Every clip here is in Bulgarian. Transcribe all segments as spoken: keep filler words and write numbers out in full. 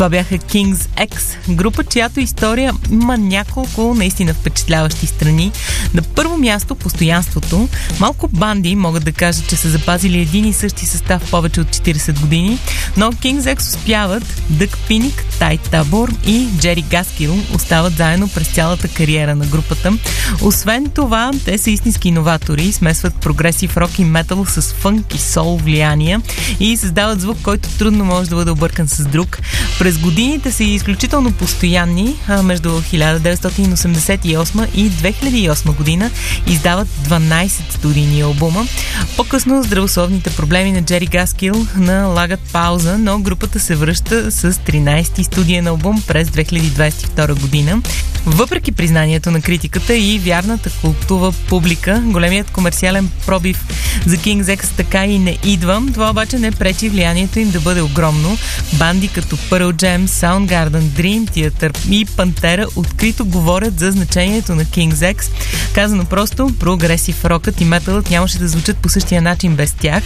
Това бяха King's X, група, чиято история има няколко наистина впечатляващи страни. На първо място постоянството. Малко банди могат да кажат, че са запазили един и същи състав повече от четирийсет години, но King's X успяват. Дъг Пиник, Тай Табор и Джери Гаскил остават заедно през цялата кариера на групата. Освен това, те са истински иноватори, смесват прогресив рок и метал с фънк и сол влияния и създават звук, който трудно може да бъде объркан с друг. През годините са изключително постоянни. Между хиляда деветстотин осемдесет и осма и две хиляди и осма година издават дванайсет студийни албума. По-късно здравословните проблеми на Джери Гаскил налагат пауза, но групата се връща с тринайсети студиен албум през две хиляди двайсет и втора година. Въпреки признанието на критиката и вярната култова публика, големият комерциален пробив за King's X така и не идва. Това обаче не пречи влиянието им да бъде огромно. Банди като Pearl Jam, Soundgarden, Dream Theater и Pantera открито говорят за значението на King's X. Казано просто, прогресив рокът и металът нямаше да звучат по същия начин без тях.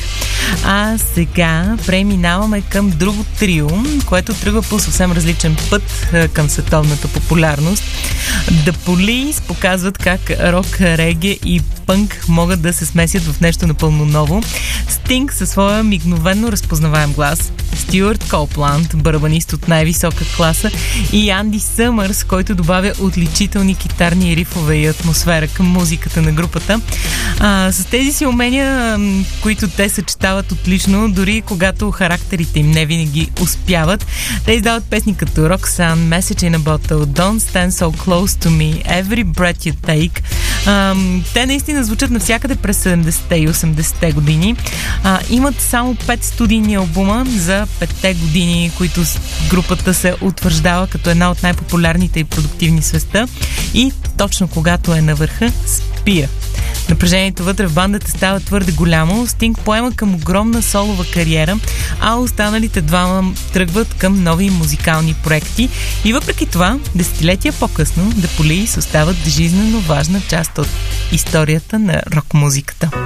А сега преминаваме към друго трио, което тръгва по съвсем различен път към световната популярност. The Police показват как рок, реге и пънк могат да се смесят в нещо напълно ново. Стинг със своя мигновенно разпознаваем глас, Стюарт Копланд, барабанист от най-висока класа, и Анди Съмърс, който добавя отличителни китарни рифове и атмосфера към музиката на групата. А, с тези си умения, които те съчетават отлично, дори когато характерите им не винаги успяват, те издават песни като Roxanne, Message in a Bottle, Don't Stand So Close to Me, Every Breath You Take. А, те наистина звучат навсякъде през седемдесетте и осемдесетте години. А, имат само пет студийни албума за петте години, които групата се утвърждава като една от най-популярните и продуктивни в света, и точно когато е на върха, спира. Напрежението вътре в бандата става твърде голямо, Стинг поема към огромна солова кариера, а останалите двама тръгват към нови музикални проекти, и въпреки това, десетилетия по-късно, The Police остават жизнено важна част от историята на рок-музиката.